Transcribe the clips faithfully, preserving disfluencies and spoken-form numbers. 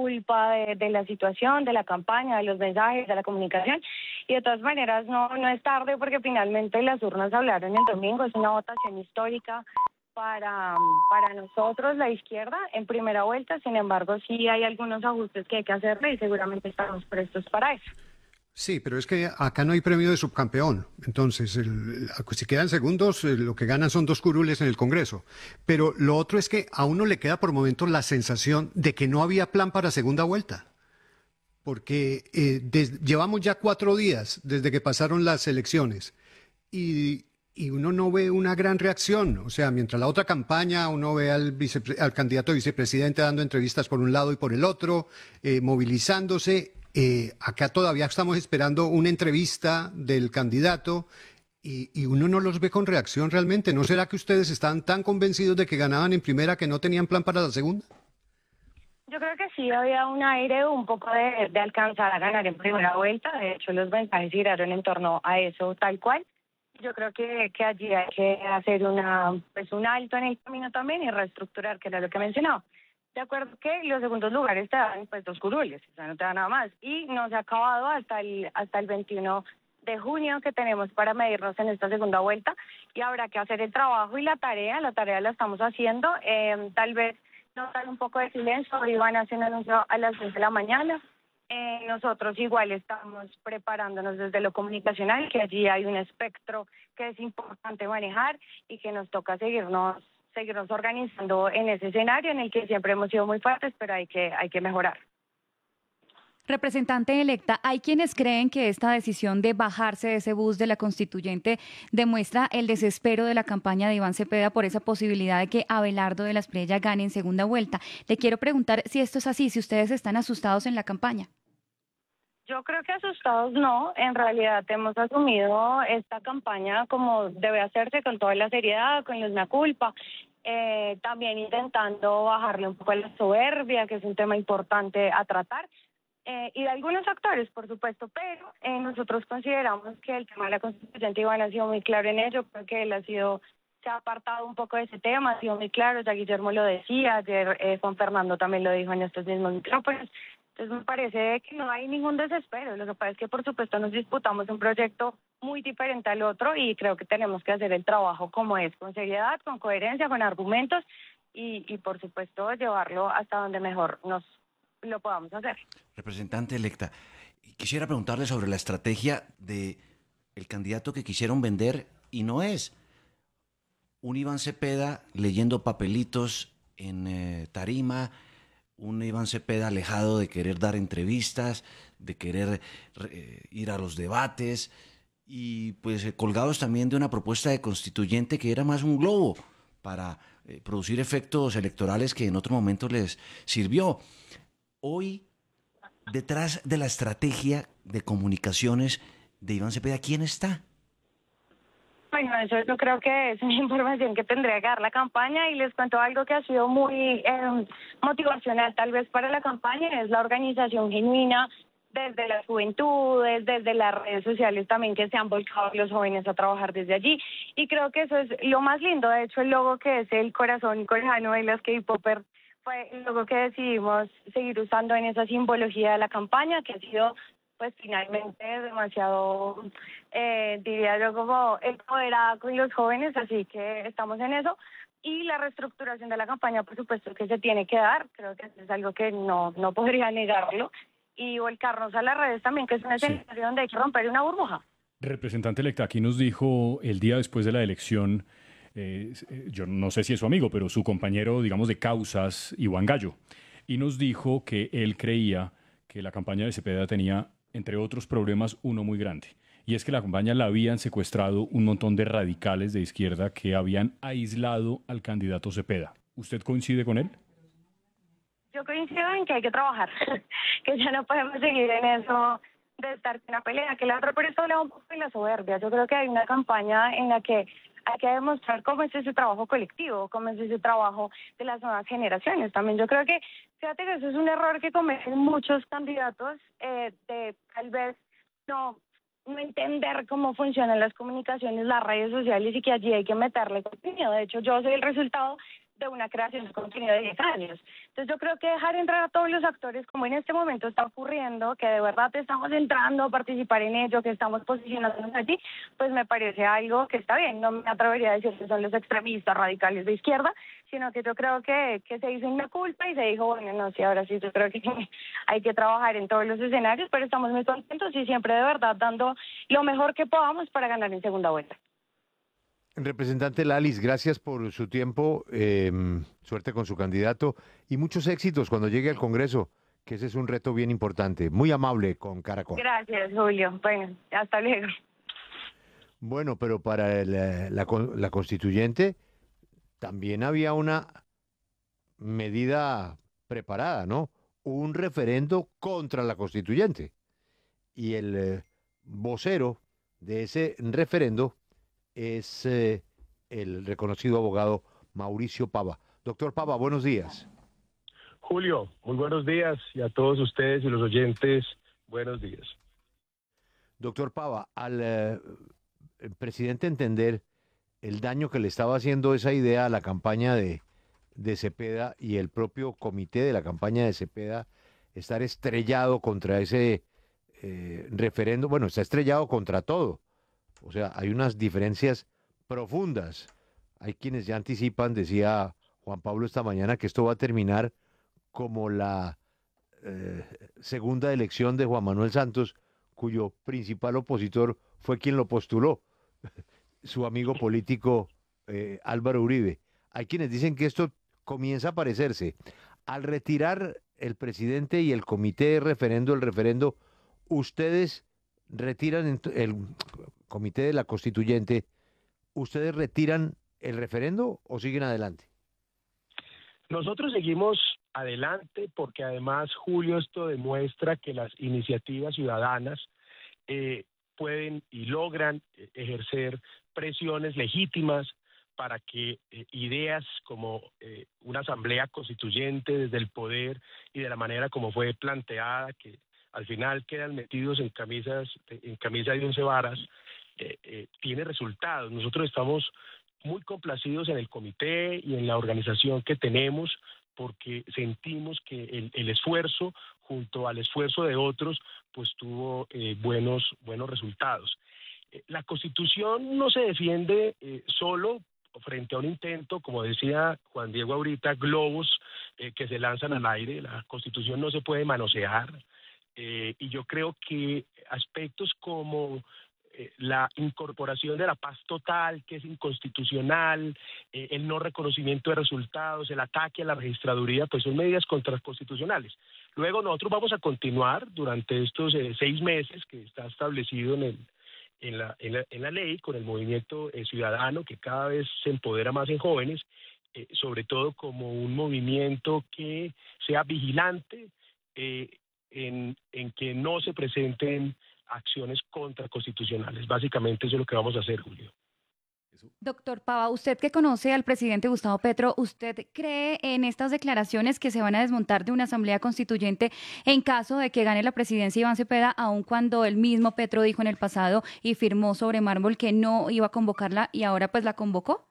culpa de, de la situación, de la campaña, de los mensajes, de la comunicación. Y de todas maneras no, no es tarde porque finalmente las urnas hablaron el domingo, es una votación histórica para, para nosotros, la izquierda, en primera vuelta. Sin embargo, sí hay algunos ajustes que hay que hacerle y seguramente estamos prestos para eso. Sí, pero es que acá no hay premio de subcampeón. Entonces, el, si quedan segundos, lo que ganan son dos curules en el Congreso. Pero lo otro es que a uno le queda por momentos la sensación de que no había plan para segunda vuelta. Porque eh, des, llevamos ya cuatro días desde que pasaron las elecciones y, y uno no ve una gran reacción. O sea, mientras la otra campaña uno ve al, vice, al candidato a vicepresidente dando entrevistas por un lado y por el otro, eh, movilizándose. Eh, acá todavía estamos esperando una entrevista del candidato y, y uno no los ve con reacción realmente. ¿No será que ustedes están tan convencidos de que ganaban en primera que no tenían plan para la segunda? Yo creo que sí había un aire un poco de, de alcanzar a ganar en primera vuelta. De hecho, los mensajes giraron en torno a eso tal cual. Yo creo que, que allí hay que hacer una, pues un alto en el camino también y reestructurar, que era lo que mencionaba. De acuerdo que los segundos lugares te dan pues dos curules, o sea, no te dan nada más. Y no se ha acabado hasta el hasta el veintiuno de junio que tenemos para medirnos en esta segunda vuelta y habrá que hacer el trabajo y la tarea, la tarea la estamos haciendo. Eh, tal vez notar un poco de silencio, hoy van a hacer un anuncio a las seis de la mañana. Eh, nosotros igual estamos preparándonos desde lo comunicacional, que allí hay un espectro que es importante manejar y que nos toca seguirnos seguirnos organizando en ese escenario en el que siempre hemos sido muy fuertes, pero hay que, hay que mejorar. Representante electa, hay quienes creen que esta decisión de bajarse de ese bus de la constituyente demuestra el desespero de la campaña de Iván Cepeda por esa posibilidad de que Abelardo de la Espriella gane en segunda vuelta. Le quiero preguntar si esto es así, si ustedes están asustados en la campaña. Yo creo que asustados no, en realidad hemos asumido esta campaña como debe hacerse, con toda la seriedad, con los mea culpa, eh, también intentando bajarle un poco a la soberbia, que es un tema importante a tratar, eh, y de algunos actores, por supuesto, pero eh, nosotros consideramos que el tema de la constituyente Iván ha sido muy claro en ello, porque él ha sido, se ha apartado un poco de ese tema, ha sido muy claro, ya Guillermo lo decía, ayer eh, Juan Fernando también lo dijo en estos mismos micrófonos. Entonces me parece que no hay ningún desespero. Lo que pasa es que por supuesto nos disputamos un proyecto muy diferente al otro y creo que tenemos que hacer el trabajo como es, con seriedad, con coherencia, con argumentos y, y por supuesto llevarlo hasta donde mejor nos lo podamos hacer. Representante electa, quisiera preguntarle sobre la estrategia de el candidato que quisieron vender y no es un Iván Cepeda leyendo papelitos en eh, tarima, un Iván Cepeda alejado de querer dar entrevistas, de querer eh, ir a los debates y pues eh, colgados también de una propuesta de constituyente que era más un globo para eh, producir efectos electorales que en otro momento les sirvió. Hoy, detrás de la estrategia de comunicaciones de Iván Cepeda, ¿quién está? Bueno, eso yo creo que es una información que tendría que dar la campaña y les cuento algo que ha sido muy eh, motivacional tal vez para la campaña, es la organización genuina desde las juventudes, desde las redes sociales también que se han volcado los jóvenes a trabajar desde allí y creo que eso es lo más lindo. De hecho, el logo que es el corazón coreano de las K-Popper fue el logo que decidimos seguir usando en esa simbología de la campaña, que ha sido pues finalmente demasiado, eh, diría yo, como empoderada con los jóvenes, así que estamos en eso. Y la reestructuración de la campaña, por supuesto, que se tiene que dar, creo que es algo que no, no podría negarlo, y volcarnos a las redes también, que es un escenario sí. donde hay que romper una burbuja. Representante electa, aquí nos dijo el día después de la elección, eh, yo no sé si es su amigo, pero su compañero, digamos, de causas, Iván Gallo, y nos dijo que él creía que la campaña de Cepeda tenía, entre otros problemas, uno muy grande. Y es que la campaña la habían secuestrado un montón de radicales de izquierda que habían aislado al candidato Cepeda. ¿Usted coincide con él? Yo coincido en que hay que trabajar, que ya no podemos seguir en eso de estar en una pelea, que la otra, pero esto habla un poco de la soberbia. Yo creo que hay una campaña en la que hay que demostrar cómo es ese trabajo colectivo, cómo es ese trabajo de las nuevas generaciones. También yo creo que, fíjate que eso es un error que cometen muchos candidatos, eh, de tal vez no, no entender cómo funcionan las comunicaciones, las redes sociales y que allí hay que meterle contenido. De hecho, yo soy el resultado de una creación de contenido de diez años. Entonces yo creo que dejar entrar a todos los actores, como en este momento está ocurriendo, que de verdad estamos entrando a participar en ello, que estamos posicionándonos allí, pues me parece algo que está bien. No me atrevería a decir que son los extremistas radicales de izquierda, sino que yo creo que, que se hizo una culpa y se dijo, bueno, no, sí, ahora sí, yo creo que hay que trabajar en todos los escenarios, pero estamos muy contentos y siempre de verdad dando lo mejor que podamos para ganar en segunda vuelta. Representante Lalis, gracias por su tiempo, eh, suerte con su candidato y muchos éxitos cuando llegue al Congreso, que ese es un reto bien importante. Muy amable con Caracol. Gracias, Julio. Bueno, hasta luego. Bueno, pero para la, la, la constituyente también había una medida preparada, ¿no? Un referendo contra la constituyente. Y el eh, vocero de ese referendo es eh, el reconocido abogado Mauricio Pava. Doctor Pava, buenos días. Julio, muy buenos días y a todos ustedes y los oyentes, buenos días. Doctor Pava, al eh, el presidente entender el daño que le estaba haciendo esa idea a la campaña de, de Cepeda y el propio comité de la campaña de Cepeda estar estrellado contra ese eh, referendo, bueno, está estrellado contra todo. O sea, hay unas diferencias profundas. Hay quienes ya anticipan, decía Juan Pablo esta mañana, que esto va a terminar como la eh, segunda elección de Juan Manuel Santos, cuyo principal opositor fue quien lo postuló, su amigo político eh, Álvaro Uribe. Hay quienes dicen que esto comienza a parecerse. Al retirar el presidente y el comité de referendo, el referendo, ustedes retiran el comité de la constituyente, ¿ustedes retiran el referendo o siguen adelante? Nosotros seguimos adelante porque además, Julio, esto demuestra que las iniciativas ciudadanas eh, pueden y logran ejercer presiones legítimas para que eh, ideas como eh, una asamblea constituyente desde el poder y de la manera como fue planteada, que al final quedan metidos en camisas, en camisa de once varas, eh, eh, tiene resultados. Nosotros estamos muy complacidos en el comité y en la organización que tenemos, porque sentimos que el, el esfuerzo, junto al esfuerzo de otros, pues tuvo eh, buenos, buenos resultados. Eh, la Constitución no se defiende eh, solo frente a un intento, como decía Juan Diego ahorita, globos eh, que se lanzan al aire. La Constitución no se puede manosear. Eh, y yo creo que aspectos como eh, la incorporación de la paz total, que es inconstitucional, eh, el no reconocimiento de resultados, el ataque a la registraduría, pues son medidas contraconstitucionales. Luego nosotros vamos a continuar durante estos eh, seis meses que está establecido en, el, en, la, en, la, en la ley con el movimiento eh, ciudadano, que cada vez se empodera más en jóvenes, eh, sobre todo como un movimiento que sea vigilante, eh, En, en que no se presenten acciones contraconstitucionales. Básicamente eso es lo que vamos a hacer, Julio. Doctor Pava, usted que conoce al presidente Gustavo Petro, ¿usted cree en estas declaraciones que se van a desmontar de una asamblea constituyente en caso de que gane la presidencia Iván Cepeda, aun cuando el mismo Petro dijo en el pasado y firmó sobre mármol que no iba a convocarla y ahora pues la convocó?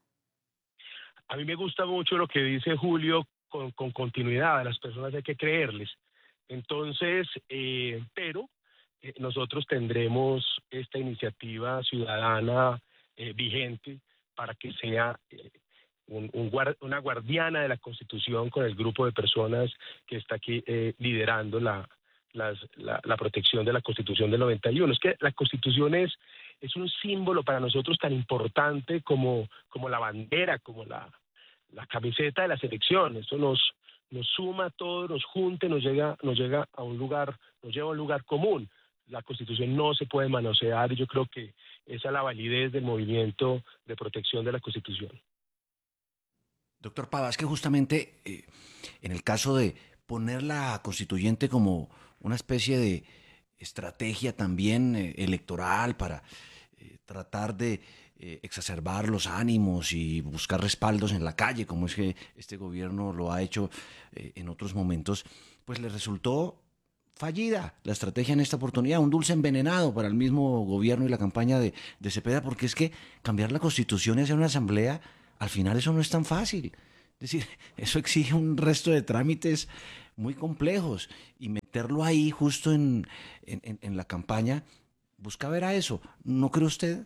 A mí me gusta mucho lo que dice Julio con, con continuidad. A las personas hay que creerles. Entonces, eh, pero eh, nosotros tendremos esta iniciativa ciudadana eh, vigente para que sea eh, un, un guard, una guardiana de la Constitución con el grupo de personas que está aquí eh, liderando la, las, la, la protección de la Constitución del noventa y uno. Es que la Constitución es, es un símbolo para nosotros tan importante como, como la bandera, como la, la camiseta de la selección. Eso nos... nos suma a todos, nos junta, nos llega, nos llega a un lugar, nos lleva a un lugar común. La Constitución no se puede manosear y yo creo que esa es la validez del movimiento de protección de la Constitución. Doctor Pava, es que justamente eh, en el caso de poner la constituyente como una especie de estrategia también eh, electoral para eh, tratar de Eh, exacerbar los ánimos y buscar respaldos en la calle, como es que este gobierno lo ha hecho eh, en otros momentos, pues le resultó fallida la estrategia en esta oportunidad, un dulce envenenado para el mismo gobierno y la campaña de, de Cepeda, porque es que cambiar la Constitución y hacer una asamblea, al final eso no es tan fácil. Es decir, eso exige un resto de trámites muy complejos y meterlo ahí justo en, en, en la campaña busca ver a eso. ¿No cree usted?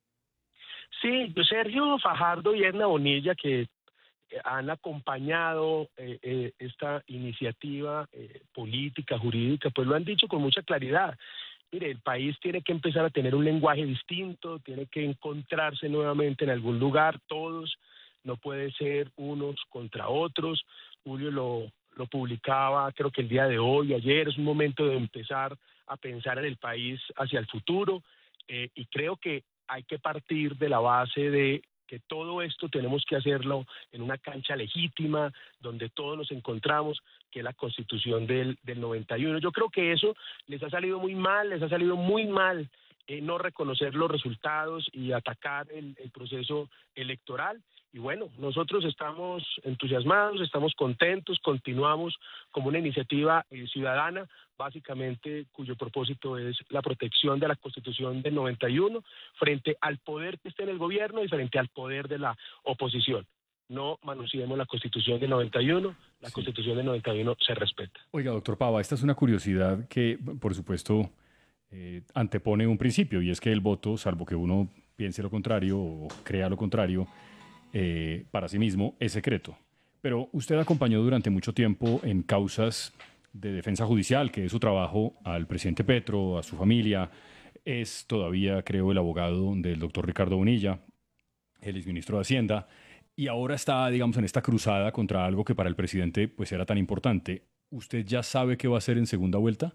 Sí, Sergio Fajardo y Edna Bonilla, que han acompañado eh, eh, esta iniciativa eh, política, jurídica, pues lo han dicho con mucha claridad. Mire, el país tiene que empezar a tener un lenguaje distinto, tiene que encontrarse nuevamente en algún lugar, todos, no puede ser unos contra otros. Julio lo, lo publicaba, creo que el día de hoy, ayer, es un momento de empezar a pensar en el país hacia el futuro, eh, y creo que hay que partir de la base de que todo esto tenemos que hacerlo en una cancha legítima, donde todos nos encontramos, que es la Constitución del, del noventa y uno. Yo creo que eso les ha salido muy mal, les ha salido muy mal eh, no reconocer los resultados y atacar el, el proceso electoral. Y bueno, nosotros estamos entusiasmados, estamos contentos, continuamos como una iniciativa eh, ciudadana, básicamente cuyo propósito es la protección de la Constitución del noventa y uno frente al poder que esté en el gobierno y frente al poder de la oposición. No manoseemos la Constitución del noventa y uno, la sí. Constitución del noventa y uno se respeta. Oiga, doctor Pava, esta es una curiosidad que, por supuesto, eh, antepone un principio, y es que el voto, salvo que uno piense lo contrario o crea lo contrario, eh, para sí mismo es secreto. Pero usted acompañó durante mucho tiempo en causas de defensa judicial, que es su trabajo, al presidente Petro, a su familia. Es todavía, creo, el abogado del doctor Ricardo Bonilla, el exministro de Hacienda, y ahora está, digamos, en esta cruzada contra algo que para el presidente pues era tan importante. ¿Usted ya sabe qué va a hacer en segunda vuelta?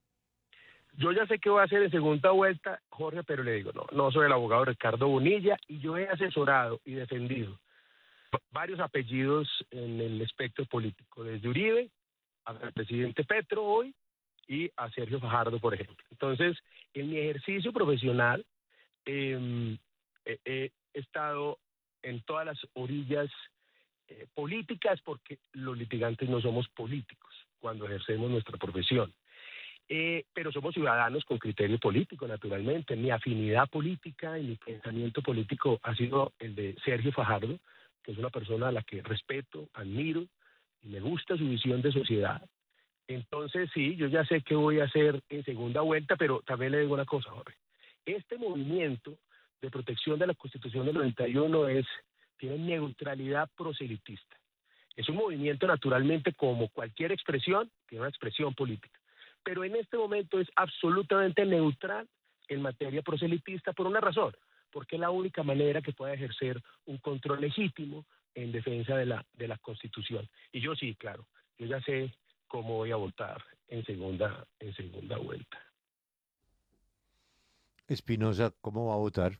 Yo ya sé qué va a hacer en segunda vuelta, Jorge, pero le digo, no, no soy el abogado Ricardo Bonilla, y yo he asesorado y defendido varios apellidos en el espectro político, desde Uribe al presidente Petro hoy y a Sergio Fajardo, por ejemplo. Entonces, en mi ejercicio profesional eh, eh, he estado en todas las orillas eh, políticas, porque los litigantes no somos políticos cuando ejercemos nuestra profesión. Eh, pero somos ciudadanos con criterio político, naturalmente. Mi afinidad política y mi pensamiento político ha sido el de Sergio Fajardo, que es una persona a la que respeto, admiro, y me gusta su visión de sociedad. Entonces, sí, yo ya sé qué voy a hacer en segunda vuelta, pero también le digo una cosa, Jorge. Este movimiento de protección de la Constitución del noventa y uno es, tiene neutralidad proselitista. Es un movimiento, naturalmente, como cualquier expresión, tiene una expresión política. Pero en este momento es absolutamente neutral en materia proselitista por una razón, porque es la única manera que pueda ejercer un control legítimo en defensa de la, de la Constitución. Y yo sí, claro, yo ya sé cómo voy a votar en segunda, en segunda vuelta. Espinosa, ¿cómo va a votar?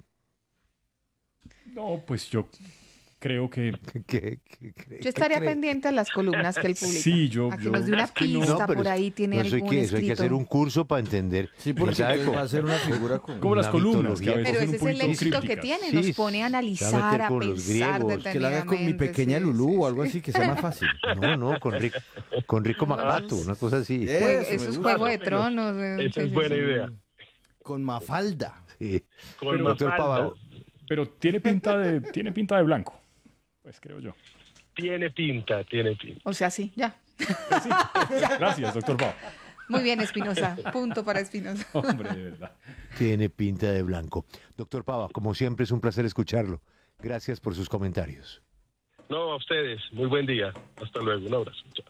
No, pues yo creo que... ¿Qué, qué, qué, yo estaría qué pendiente a las columnas que él publica. Sí, yo... A que yo nos dé una pista, no, por ahí tiene no, algún eso hay, que, eso hay que hacer un curso para entender. Sí, porque sabe va a ser una figura con como las columnas, que a veces pero ese es el éxito que tiene, nos pone a analizar, a pensar detenidamente. Que la haga con mi pequeña sí, Lulú sí, o algo así, que sea más fácil. No, no, con Rico, con Rico Macato, una cosa así. Eso, eso es Juego de Tronos. Esa es buena idea. Con Mafalda. Sí. Con pero, Mafalda. Pero tiene pinta de, tiene pinta de blanco. Pues creo yo. Tiene pinta, tiene pinta. O sea, sí, ya. Sí. Gracias, doctor Pau. Muy bien, Espinosa. Punto para Espinosa. Hombre, de verdad. Tiene pinta de blanco. Doctor Pava, como siempre es un placer escucharlo. Gracias por sus comentarios. No, a ustedes. Muy buen día. Hasta luego. Un abrazo. Chao.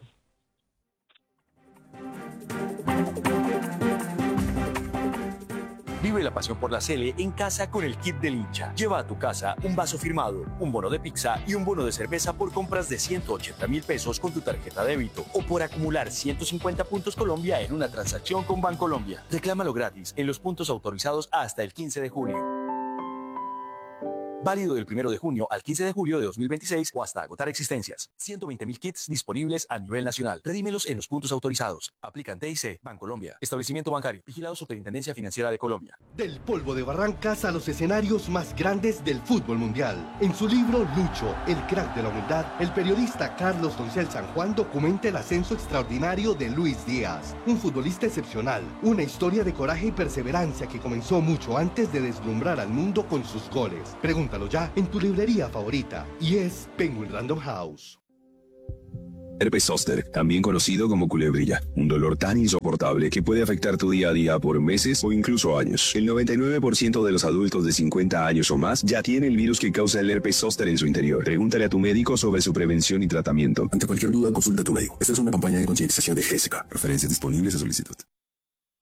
Vive la pasión por la Sele en casa con el kit del hincha. Lleva a tu casa un vaso firmado, un bono de pizza y un bono de cerveza por compras de ciento ochenta mil pesos con tu tarjeta débito o por acumular ciento cincuenta puntos Colombia en una transacción con Bancolombia. Reclámalo gratis en los puntos autorizados hasta el quince de junio. Válido del primero de junio al quince de julio de dos mil veintiséis o hasta agotar existencias. ciento veinte mil kits disponibles a nivel nacional. Redímelos en los puntos autorizados. Aplican T I C, Bancolombia. Establecimiento bancario. Vigilado Superintendencia Financiera de Colombia. Del polvo de Barrancas a los escenarios más grandes del fútbol mundial. En su libro Lucho, el crack de la humildad, el periodista Carlos Doncel San Juan documenta el ascenso extraordinario de Luis Díaz. Un futbolista excepcional. Una historia de coraje y perseverancia que comenzó mucho antes de deslumbrar al mundo con sus goles. Pregunta Pregúntalo ya en tu librería favorita. Y es Penguin Random House. Herpes zóster, también conocido como culebrilla, un dolor tan insoportable que puede afectar tu día a día por meses o incluso años. El noventa y nueve por ciento de los adultos de cincuenta años o más ya tiene el virus que causa el herpes zóster en su interior. Pregúntale a tu médico sobre su prevención y tratamiento. Ante cualquier duda, consulta a tu médico. Esta es una campaña de concientización de G S K. Referencias disponibles a solicitud.